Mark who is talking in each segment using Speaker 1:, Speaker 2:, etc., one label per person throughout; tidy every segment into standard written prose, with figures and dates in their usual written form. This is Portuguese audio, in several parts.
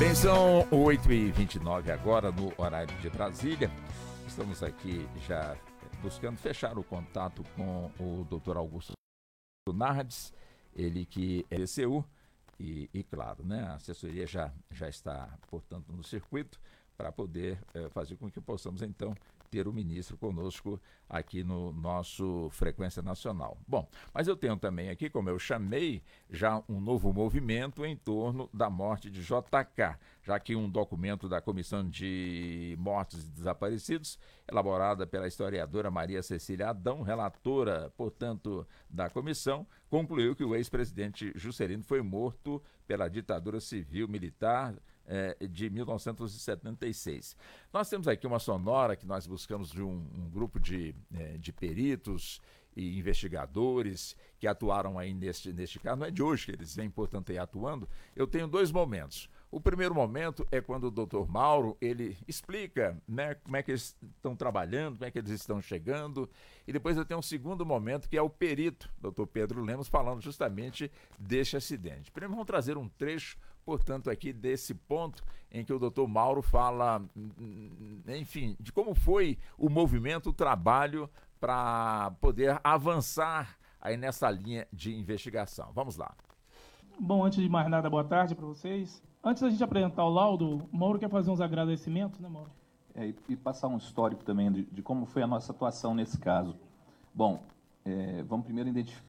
Speaker 1: Bem, são 8h29 agora no horário de Brasília. Estamos aqui já buscando fechar o contato com o Dr. Augusto Nardes, ele que é DCU e claro, né, a assessoria já está, portanto, no circuito para poder fazer com que possamos, então, ter o ministro conosco aqui no nosso Frequência Nacional. Bom, mas eu tenho também aqui, como eu chamei, já um novo movimento em torno da morte de JK, já que um documento da Comissão de Mortos e Desaparecidos, elaborada pela historiadora Maria Cecília Adão, relatora, portanto, da comissão, concluiu que o ex-presidente Juscelino foi morto pela ditadura civil-militar de 1976. Nós temos aqui uma sonora que nós buscamos de um grupo de peritos e investigadores que atuaram aí neste caso. Não é de hoje que eles vêm, portanto, aí atuando. Eu tenho dois momentos. O primeiro momento é quando o doutor Mauro, ele explica, né, como é que eles estão trabalhando, como é que eles estão chegando, e depois eu tenho um segundo momento que é o perito, doutor Pedro Lemos, falando justamente deste acidente. Primeiro vamos trazer um trecho, portanto, aqui desse ponto em que o doutor Mauro fala, enfim, de como foi o movimento, o trabalho para poder avançar aí nessa linha de investigação. Vamos lá.
Speaker 2: Bom, antes de mais nada, boa tarde para vocês. Antes da gente apresentar o laudo, o Mauro quer fazer uns agradecimentos, né, Mauro?
Speaker 3: E passar um histórico também de como foi a nossa atuação nesse caso. Bom, vamos primeiro identificar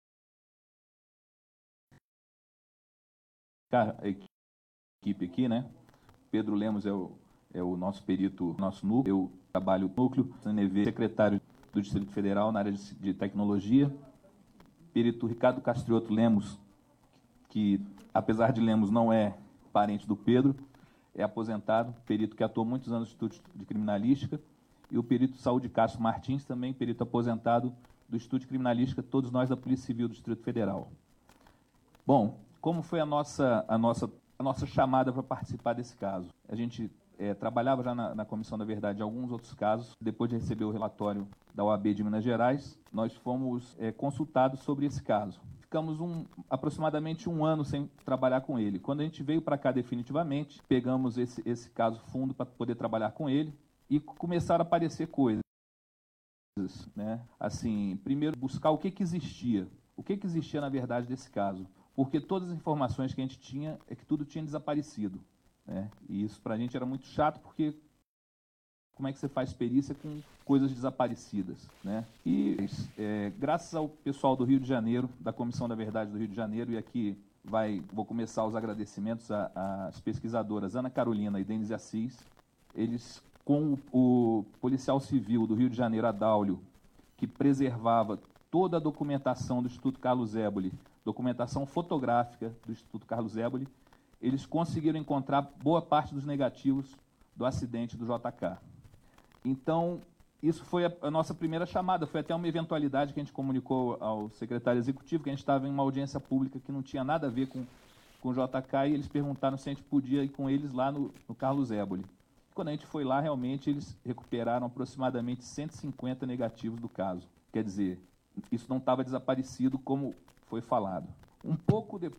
Speaker 3: a equipe aqui, né? Pedro Lemos é o nosso perito, nosso núcleo. Eu trabalho no núcleo, CNV, secretário do Distrito Federal na área de tecnologia. Perito Ricardo Castrioto Lemos, que apesar de Lemos não é parente do Pedro, é aposentado, perito que atuou muitos anos no Instituto de Criminalística, e o perito Saúde Castro Martins, também perito aposentado do Instituto de Criminalística, todos nós da Polícia Civil do Distrito Federal. Bom, como foi a nossa chamada para participar desse caso? A gente trabalhava já na Comissão da Verdade em alguns outros casos. Depois de receber o relatório da OAB de Minas Gerais, nós fomos consultados sobre esse caso. Ficamos aproximadamente um ano sem trabalhar com ele. Quando a gente veio para cá definitivamente, pegamos esse caso fundo para poder trabalhar com ele e começaram a aparecer coisas, né? Assim, primeiro, buscar o que existia. O que existia, na verdade, desse caso. Porque todas as informações que a gente tinha é que tudo tinha desaparecido, né? E isso para a gente era muito chato, porque como é que você faz perícia com coisas desaparecidas, né? E graças ao pessoal do Rio de Janeiro, da Comissão da Verdade do Rio de Janeiro, e aqui vou começar os agradecimentos às pesquisadoras Ana Carolina e Denise Assis, eles, com o policial civil do Rio de Janeiro, Adáulio, que preservava toda a documentação do Instituto Carlos Éboli, documentação fotográfica do Instituto Carlos Éboli, eles conseguiram encontrar boa parte dos negativos do acidente do JK. Então, isso foi a nossa primeira chamada, foi até uma eventualidade que a gente comunicou ao secretário executivo, que a gente estava em uma audiência pública que não tinha nada a ver com o JK, e eles perguntaram se a gente podia ir com eles lá no Carlos Éboli. Quando a gente foi lá, realmente, eles recuperaram aproximadamente 150 negativos do caso. Quer dizer, isso não estava desaparecido como foi falado. Um pouco depois